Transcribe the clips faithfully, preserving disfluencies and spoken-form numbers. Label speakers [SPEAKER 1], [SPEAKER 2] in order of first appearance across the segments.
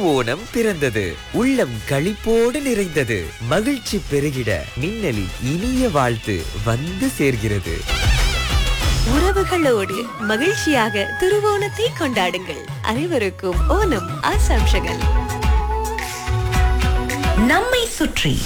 [SPEAKER 1] திருவோணம் பிறந்தது. உள்ளம் களிப்போடு நிறைந்தது. மகிழ்ச்சி பெருகிட மின்னலின் இனிய வாழ்த்து வந்து சேர்கிறது.
[SPEAKER 2] உறவுகளோடு மகிழ்ச்சியாக திருவோணத்தை கொண்டாடுங்கள். அனைவருக்கும் ஓணம் ஆசம்சங்கள். நம்மை சுற்றி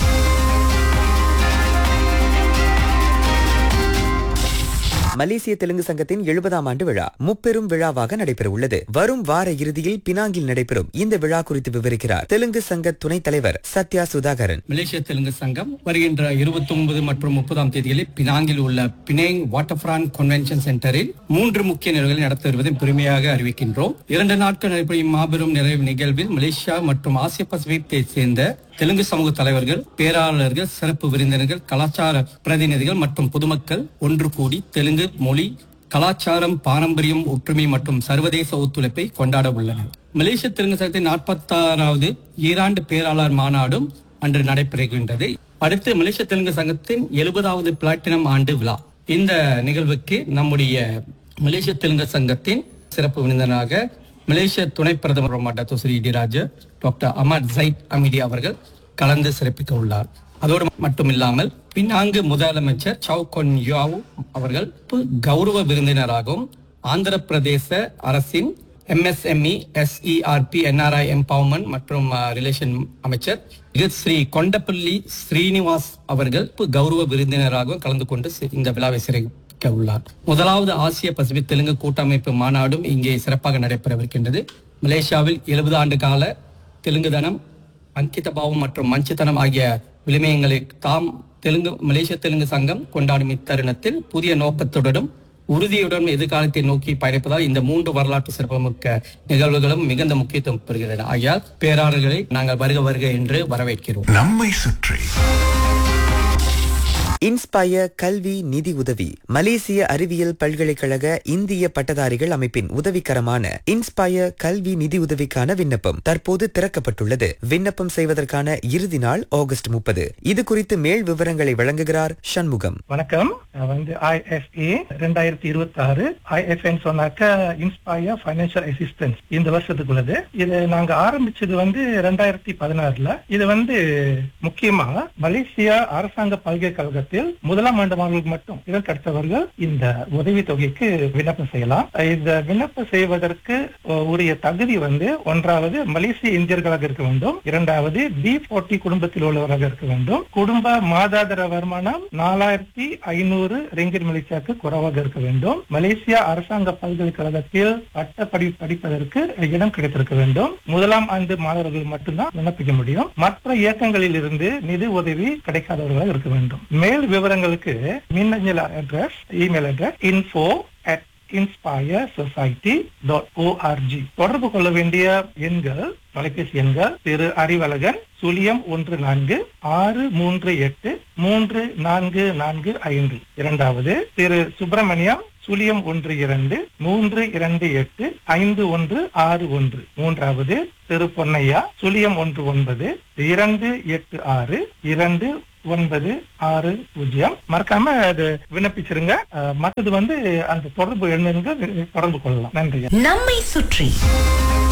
[SPEAKER 1] மலேசிய தெலுங்கு சங்கத்தின் எழுபதாம் ஆண்டு விழா முப்பெரும் விழாவாக நடைபெற உள்ளது. வரும் வார இறுதியில் பினாங்கில் நடைபெறும் இந்த விழா குறித்து விவரிக்கிறார் தெலுங்கு சங்க துணைத் தலைவர் சத்யா சுதாகரன்.
[SPEAKER 3] மலேசிய தெலுங்கு சங்கம் வருகின்ற இருபத்தி ஒன்பது மற்றும் முப்பதாம் தேதிகளில் பினாங்கில் உள்ள பினேங் வாட்டர்ஃப்ரண்ட் கன்வென்ஷன் சென்டரில் மூன்று முக்கிய நிகழ்வுகளை நடத்த வருவதை பெருமையாக அறிவிக்கின்றோம். இரண்டு நாட்கள் நடைபெறும் மாபெரும் நிறைவு நிகழ்வில் மலேசியா மற்றும் ஆசிய பசிபிக்கை சேர்ந்த தெலுங்கு சமூக தலைவர்கள், பேராளர்கள், சிறப்பு விருந்தினர்கள், கலாச்சார பிரதிநிதிகள் மற்றும் பொதுமக்கள் ஒன்று கூடி தெலுங்கு மொழி, கலாச்சாரம், பாரம்பரியம், ஒற்றுமை மற்றும் சர்வதேச ஒத்துழைப்பை கொண்டாட உள்ளனர். மலேசிய தெலுங்கு சங்கத்தின் நாற்பத்தி ஆறாவது ஈராண்டு பேராளர் மாநாடும் அன்று நடைபெறுகின்றது. அடுத்து மலேசிய தெலுங்கு சங்கத்தின் எழுபதாவது பிளாட்டினம் ஆண்டு விழா. இந்த நிகழ்வுக்கு நம்முடைய மலேசிய தெலுங்கு சங்கத்தின் சிறப்பு விருந்தினராக மலேசிய துணை பிரதமர் டாக்டர் ஸ்ரீ டி ராஜா, டாக்டர் அமர் ஜைத் அமிடி அவர்கள் கலந்து சிறப்பிக்க உள்ளார். அதோடு மட்டுமில்லாமல் பினாங்கு முதலமைச்சர் சௌ கொன் யாவ் அவர்கள் கௌரவ விருந்தினராகவும் ஆந்திர பிரதேச அரசின் எம்எஸ்எம்இ, எஸ்இஆர்பி, என்ஆர்ஐ எம்பவர்மெண்ட் மற்றும் ரிலேஷன் அமைச்சர் ஸ்ரீ கொண்டப்பள்ளி ஸ்ரீனிவாஸ் அவர்கள் கௌரவ விருந்தினராகவும் கலந்து கொண்டு இந்த விழாவை சிறப்பிக்க உள்ளார். முதலாவது ஆசிய பசிபிக் தெலுங்கு கூட்டமைப்பு மாநாடும் இங்கே சிறப்பாக நடைபெறவிருக்கின்றது. மலேசியாவில் எழுபது ஆண்டு கால தெலுங்கு தனம், அங்கித பாவம் மற்றும் மஞ்சுத்தனம் ஆகிய விளிமயங்களை தாம் தெலுங்கு மலேசிய தெலுங்கு சங்கம் கொண்டாடும் இத்தருணத்தில் புதிய நோக்கத்துடனும் உறுதியுடன் எதிர்காலத்தை நோக்கி பயணிப்பதால் இந்த மூன்று வரலாற்று சிறப்புமிக்க நிகழ்வுகளும் மிகுந்த முக்கியத்துவம் பெறுகின்றன. ஆகையால் பேராளர்களை நாங்கள் வருக வருக என்று வரவேற்கிறோம்.
[SPEAKER 4] நம்மை சுற்றி
[SPEAKER 1] இன்ஸ்பயர் கல்வி நிதி உதவி. மலேசிய அறிவியல் பல்கலைக்கழக இந்திய பட்டதாரிகள் அமைப்பின் உதவிக்கரமான இன்ஸ்பயர் கல்வி நிதி உதவிக்கான விண்ணப்பம் தற்போது திறக்கப்பட்டுள்ளது. விண்ணப்பம் செய்வதற்கான இறுதி நாள் ஆகஸ்ட் முப்பது. இது குறித்து மேல் விவரங்களை வழங்குகிறார் சண்முகம்.
[SPEAKER 5] வணக்கம். வந்து ஐஎஃப்ஏ இரண்டாயிரத்தி இருபத்தி ஆறு ஐஎஃப்என் சொன்னாக்க இன்ஸ்பயர் பைனான்சியல் அசிஸ்டன்ஸ் இந்த வருஷத்துக்குள்ளது. இது நாங்க ஆரம்பிச்சது வந்து இரண்டாயிரத்தி பதினாறுல. இது வந்து முக்கியமா மலேசியா அரசாங்க பல்கலைக்கழக முதலாம் ஆண்டு மாணவர்களுக்கு மட்டும் இடம் கிடைத்தவர்கள் இந்த உதவி தொகைக்கு விண்ணப்பம் செய்யலாம். இந்த விண்ணப்பம் செய்வதற்கு உரிய தகுதி வந்து ஒன்றாவது மலேசிய இந்தியர்களாக இருக்க வேண்டும், இரண்டாவது பி நாற்பது குடும்பத்தில் உள்ளவராக இருக்க வேண்டும், குடும்ப மாதாந்திர வருமானம் நாலாயிரத்தி ஐநூறு ரிங்கிட் மலேசியாவுக்கு குறைவாக இருக்க வேண்டும், மலேசியா அரசாங்க பல்கலைக்கழகத்தில் பட்டப்படி படிப்பதற்கு இடம் கிடைத்திருக்க வேண்டும். முதலாம் ஆண்டு மாணவர்கள் மட்டும்தான் விண்ணப்பிக்க முடியும். மற்ற இயக்கங்களில் இருந்து நிதி உதவி கிடைக்காதவர்களாக இருக்க வேண்டும். மேல் விவரங்களுக்கு மின்னஞ்சல் address, email address info at inspire society dot org. தொடர்பு கொள்ள வேண்டிய எண்கள், தொலைபேசி எண்கள் திரு அறிவழகன் சுழியம் ஒன்று நான்கு ஆறு மூன்று எட்டு மூன்று நான்கு நான்கு ஐந்து, இரண்டாவது திரு சுப்பிரமணியம் சுழியம் ஒன்று இரண்டு மூன்று இரண்டு எட்டு ஐந்து ஒன்று ஆறு ஒன்று, மூன்றாவது திரு பொன்னையா சுழியம் ஒன்று ஒன்பது இரண்டு எட்டு ஆறு இரண்டு ஒன்பது ஆறு பூஜ்ஜியம். மறக்காம அது விண்ணப்பிச்சிருங்க. மற்றது வந்து அந்த தொடர்பு எண்ணுங்க தொடர்பு கொள்ளலாம். நன்றி.
[SPEAKER 2] நம்மை சுற்றி